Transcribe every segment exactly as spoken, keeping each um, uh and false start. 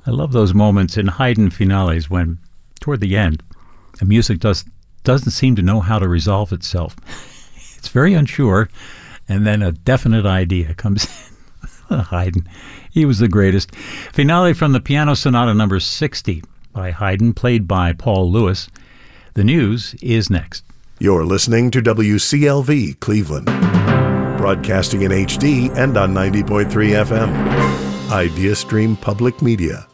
I love those moments in Haydn finales when, toward the end, the music does, doesn't seem to know how to resolve itself. It's very unsure, and then a definite idea comes in. Haydn, he was the greatest. Finale from the Piano Sonata number sixty by Haydn, played by Paul Lewis. The news is next. You're listening to W C L V Cleveland, broadcasting in H D and on ninety point three F M. IdeaStream Public Media.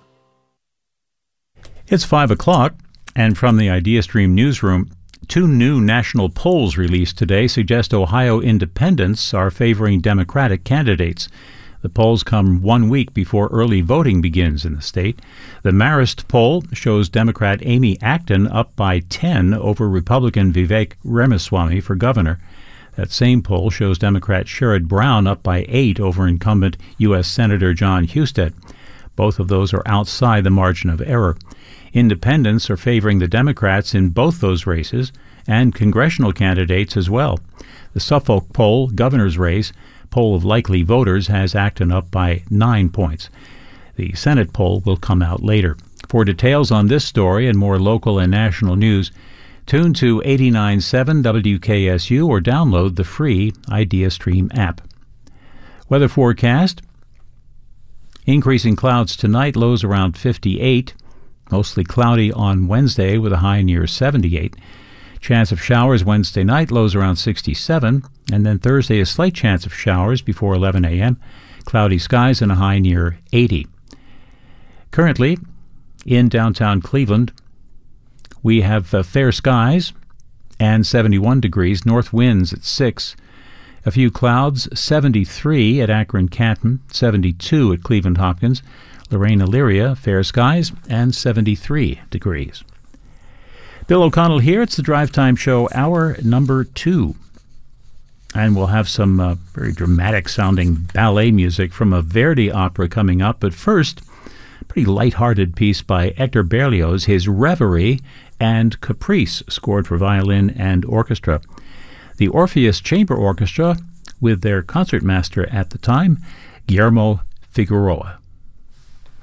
It's five o'clock, and from the IdeaStream newsroom, two new national polls released today suggest Ohio independents are favoring Democratic candidates. The polls come one week before early voting begins in the state. The Marist poll shows Democrat Amy Acton up by ten over Republican Vivek Ramaswamy for governor. That same poll shows Democrat Sherrod Brown up by eight over incumbent U S Senator John Husted. Both of those are outside the margin of error. Independents are favoring the Democrats in both those races, and congressional candidates as well. The Suffolk poll, governor's race, poll of likely voters, has Acton up by nine points. The Senate poll will come out later. For details on this story and more local and national news, tune to eighty-nine point seven W K S U or download the free IdeaStream app. Weather forecast: increasing clouds tonight, lows around fifty-eight. Mostly cloudy on Wednesday with a high near seventy-eight. Chance of showers Wednesday night, lows around sixty-seven. And then Thursday, a slight chance of showers before eleven a.m. Cloudy skies and a high near eighty. Currently, in downtown Cleveland, we have uh, fair skies and seventy-one degrees, north winds at six. A few clouds, seventy-three at Akron-Canton, seventy-two at Cleveland-Hopkins. Lorraine-Elyria, fair skies, and seventy-three degrees. Bill O'Connell here. It's the Drive Time Show, hour number two. And we'll have some uh, very dramatic-sounding ballet music from a Verdi opera coming up. But first, a pretty light-hearted piece by Hector Berlioz, his Reverie and Caprice, scored for violin and orchestra. The Orpheus Chamber Orchestra, with their concertmaster at the time, Guillermo Figueroa.